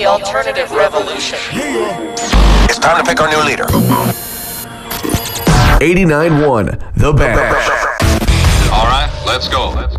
the alternative revolution. It's time to pick our new leader. 89.1 The Badge. All right, let's go.